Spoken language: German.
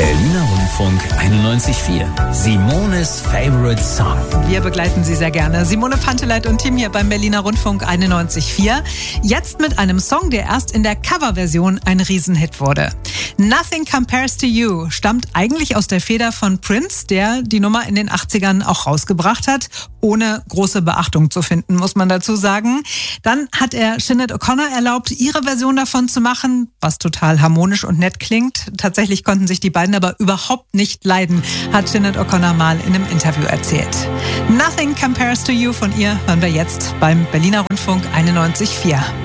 Berliner Rundfunk 91.4. Simones Favorite Song. Wir begleiten Sie sehr gerne. Simone Panteleit und Tim hier beim Berliner Rundfunk 91.4. Jetzt mit einem Song, der erst in der Coverversion ein Riesenhit wurde. Nothing Compares to You stammt eigentlich aus der Feder von Prince, der die Nummer in den 80ern auch rausgebracht hat, ohne große Beachtung zu finden, muss man dazu sagen. Dann hat er Sinead O'Connor erlaubt, ihre Version davon zu machen, was total harmonisch und nett klingt. Tatsächlich konnten sich die beiden aber überhaupt nicht leiden, hat Sinead O'Connor mal in einem Interview erzählt. Nothing Compares to You von ihr hören wir jetzt beim Berliner Rundfunk 91.4.